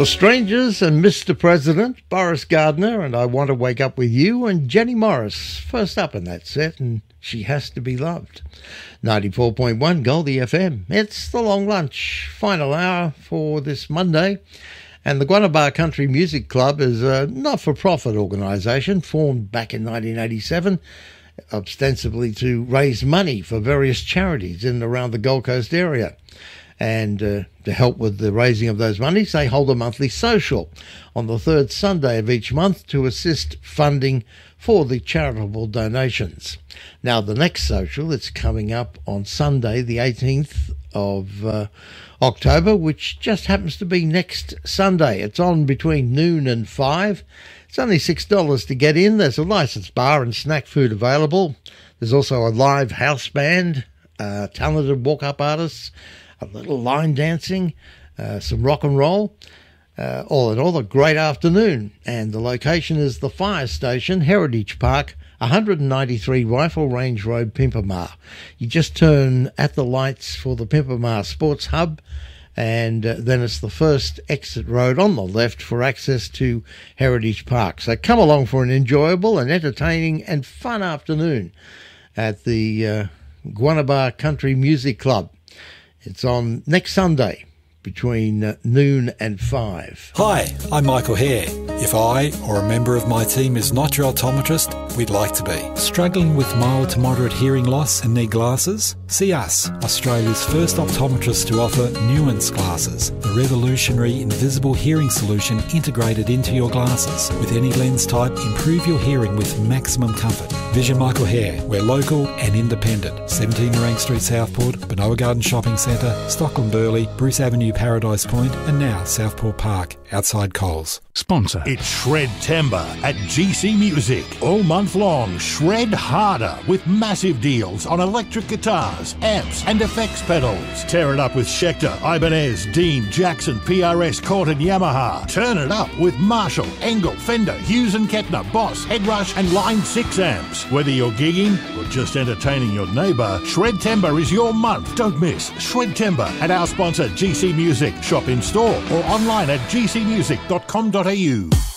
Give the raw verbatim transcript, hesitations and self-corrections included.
The Strangers and Mister President, Boris Gardner, and I Want to Wake Up With You, and Jenny Morris, first up in that set, and She Has to Be Loved. ninety-four point one Goldie F M. It's the long lunch, final hour for this Monday, and the Guanabar Country Music Club is a not-for-profit organisation formed back in nineteen eighty-seven, ostensibly to raise money for various charities in and around the Gold Coast area. And uh, to help with the raising of those monies, they hold a monthly social on the third Sunday of each month to assist funding for the charitable donations. Now, the next social that's coming up on Sunday, the eighteenth of uh, October, which just happens to be next Sunday. It's on between noon and five. It's only six dollars to get in. There's a licensed bar and snack food available. There's also a live house band, uh, talented walk-up artists, a little line dancing, uh, some rock and roll. Uh, all in all, a great afternoon. And the location is the fire station, Heritage Park, one ninety-three Rifle Range Road, Pimpamar. You just turn at the lights for the Pimpamar Sports Hub, and uh, then it's the first exit road on the left for access to Heritage Park. So come along for an enjoyable and entertaining and fun afternoon at the uh, Guanabar Country Music Club. It's on next Sunday between uh, noon and five. Hi, I'm Michael Hare. If I or a member of my team is not your optometrist, we'd like to be. Struggling with mild to moderate hearing loss and need glasses? See us, Australia's first optometrist to offer Nuance glasses, the revolutionary invisible hearing solution integrated into your glasses. With any lens type, improve your hearing with maximum comfort. Vision Michael Hare. We're local and independent. seventeen Rank Street, Southport, Benoa Garden Shopping Centre, Stockland Burleigh, Bruce Avenue, Paradise Point, and now Southport Park, outside Coles. Sponsor. It's Shred-Tember at G C Music. All month long, shred harder with massive deals on electric guitars, amps and effects pedals. Tear it up with Schecter, Ibanez, Dean, Jackson, P R S, Cort and Yamaha. Turn it up with Marshall, Engel, Fender, Hughes and Kettner, Boss, Headrush and Line six amps. Whether you're gigging or just entertaining your neighbour, Shred-Tember is your month. Don't miss Shred-Tember at our sponsor G C Music. Shop in store or online at g c music dot com dot a u.